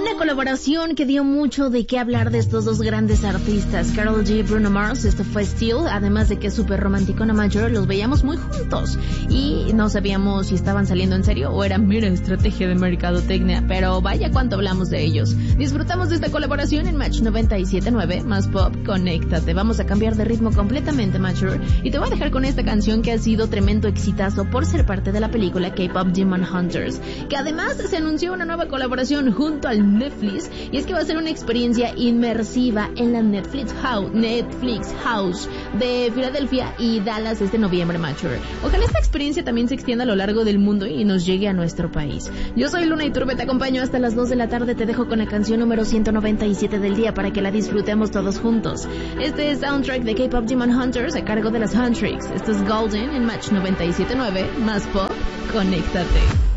Una colaboración que dio mucho de qué hablar de estos dos grandes artistas, Karol G y Bruno Mars. Esto fue Still, además de que es súper romanticona Major, los veíamos muy juntos y no sabíamos si estaban saliendo en serio o era mera estrategia de mercadotecnia, pero vaya cuánto hablamos de ellos. Disfrutamos de esta colaboración en Match 97.9, más pop, conéctate. Vamos a cambiar de ritmo completamente, Major, y te voy a dejar con esta canción que ha sido tremendo exitazo por ser parte de la película K-Pop Demon Hunters, que además se anunció una nueva colaboración junto al Netflix, y es que va a ser una experiencia inmersiva en la Netflix House de Filadelfia y Dallas este noviembre, Mature. Ojalá esta experiencia también se extienda a lo largo del mundo y nos llegue a nuestro país. Yo soy Luna Iturbe, te acompaño hasta las 2 de la tarde, te dejo con la canción número 197 del día para que la disfrutemos todos juntos. Este es soundtrack de K-Pop Demon Hunters a cargo de las Huntrix. Esto es Golden en Match 97.9, más pop, conéctate.